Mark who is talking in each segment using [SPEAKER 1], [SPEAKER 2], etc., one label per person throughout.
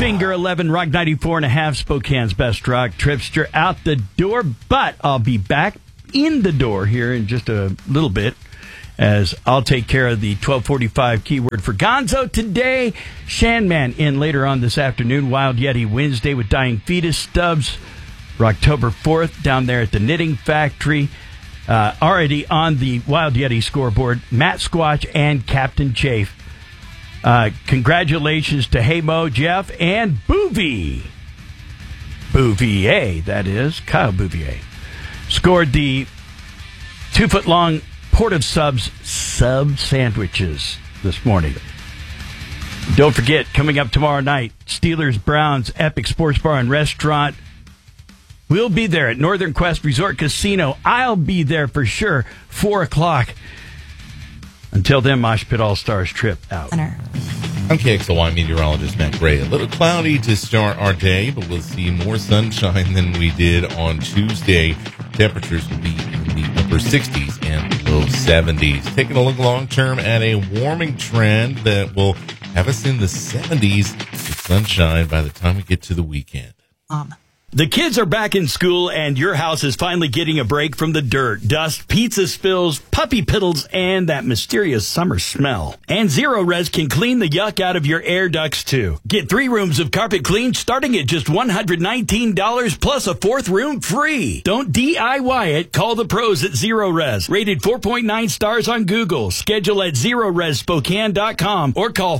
[SPEAKER 1] Finger 11, Rock 94.5, Spokane's best rock. Tripster out the door, but I'll be back in the door here in just a little bit as I'll take care of the 1245 keyword for Gonzo today. Shanman in later on this afternoon. Wild Yeti Wednesday with Dying Fetus. Stubbs for October 4th down there at the Knitting Factory. Already on the Wild Yeti scoreboard, Matt Squatch and Captain Chafe. Congratulations to Hey Mo, Jeff, and Bouvier. Bouvier, that is. Kyle Bouvier. Scored the 2-foot-long Port of Subs sub sandwiches this morning. Don't forget, coming up tomorrow night, Steelers-Browns Epic Sports Bar and Restaurant. We'll be there at Northern Quest Resort Casino. I'll be there for sure, 4 o'clock. Until then, Mosh Pit All-Stars trip out.
[SPEAKER 2] I'm KXLY meteorologist Matt Gray. A little cloudy to start our day, but we'll see more sunshine than we did on Tuesday. Temperatures will be in the upper 60s and low 70s. Taking a look long-term at a warming trend that will have us in the 70s with sunshine by the time we get to the weekend.
[SPEAKER 1] The kids are back in school, and your house is finally getting a break from the dirt, dust, pizza spills, puppy piddles, and that mysterious summer smell. And Zero Res can clean the yuck out of your air ducts, too. Get 3 rooms of carpet clean starting at just $119 plus a 4th room free. Don't DIY it. Call the pros at Zero Res. Rated 4.9 stars on Google. Schedule at ZeroResSpokane.com or call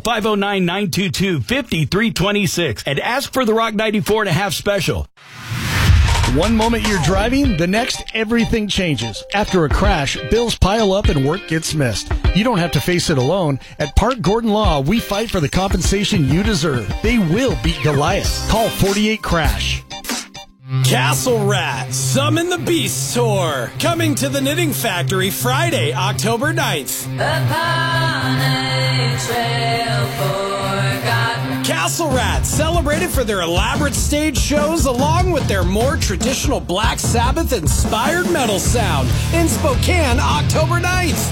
[SPEAKER 1] 509-922-5326 and ask for the Rock 94.5 special.
[SPEAKER 3] One moment you're driving, the next everything changes. After a crash, bills pile up and work gets missed. You don't have to face it alone. At Park Gordon Law, we fight for the compensation you deserve. They will beat Goliath. Call 48-CRASH.
[SPEAKER 4] Castle Rat, Summon the Beast Tour. Coming to the Knitting Factory Friday, October 9th.
[SPEAKER 5] Upon a trail forgotten.
[SPEAKER 4] Castle Rat, celebrated for their elaborate stage shows along with their more traditional Black Sabbath-inspired metal sound in Spokane, October 9th.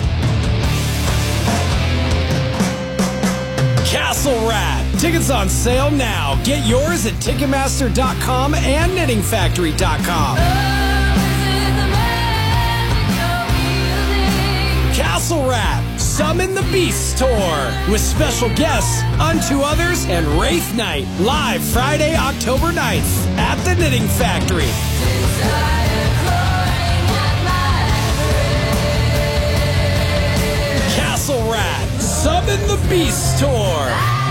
[SPEAKER 4] Castle Rat. Tickets on sale now. Get yours at Ticketmaster.com and KnittingFactory.com. Castle Rat, Summon the Beast Tour with special guests, Unto Others, and Wraith Night, live Friday, October 9th at the Knitting Factory. Castle Rat, Summon the Beast Tour.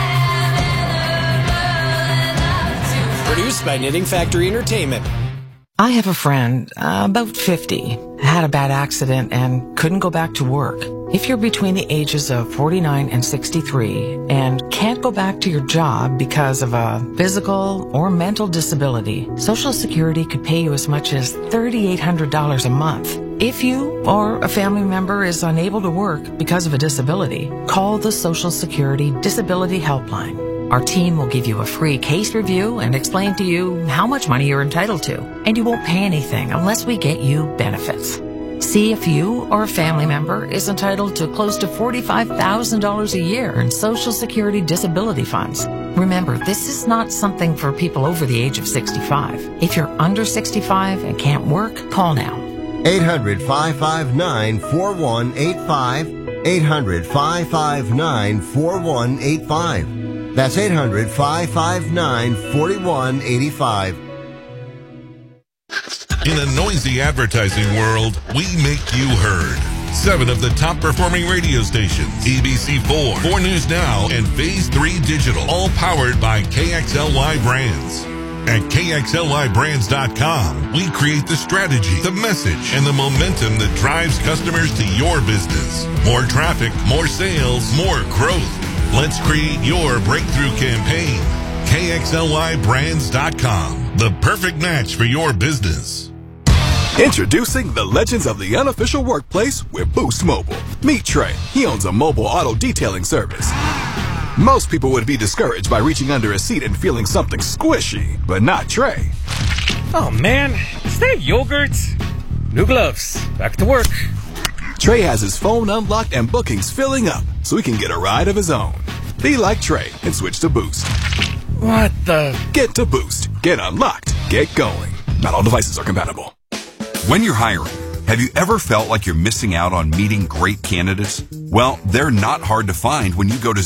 [SPEAKER 4] Produced by Knitting Factory Entertainment.
[SPEAKER 6] I have a friend, about 50, had a bad accident and couldn't go back to work. If you're between the ages of 49 and 63 and can't go back to your job because of a physical or mental disability, Social Security could pay you as much as $3,800 a month. If you or a family member is unable to work because of a disability, call the Social Security Disability Helpline. Our team will give you a free case review and explain to you how much money you're entitled to. And you won't pay anything unless we get you benefits. See if you or a family member is entitled to close to $45,000 a year in Social Security disability funds. Remember, this is not something for people over the age of 65. If you're under 65 and can't work, call now.
[SPEAKER 7] 800-559-4185. 800-559-4185. That's 800-559-4185.
[SPEAKER 8] In a noisy advertising world, we make you heard. 7 of the top performing radio stations, ABC4, 4 News Now, and Phase 3 Digital, all powered by KXLY Brands. At KXLYBrands.com, we create the strategy, the message, and the momentum that drives customers to your business. More traffic, more sales, more growth. Let's create your breakthrough campaign. KXLYBrands.com, the perfect match for your business.
[SPEAKER 9] Introducing the legends of the unofficial workplace with Boost Mobile. Meet Trey. He owns a mobile auto detailing service. Most people would be discouraged by reaching under a seat and feeling something squishy, but not Trey.
[SPEAKER 10] Oh man, is that yogurt? New gloves. Back to work.
[SPEAKER 9] Trey has his phone unlocked and bookings filling up so he can get a ride of his own. Be like Trey and switch to Boost.
[SPEAKER 10] What the?
[SPEAKER 9] Get to Boost. Get unlocked. Get going. Not all devices are compatible.
[SPEAKER 11] When you're hiring, have you ever felt like you're missing out on meeting great candidates? Well, they're not hard to find when you go to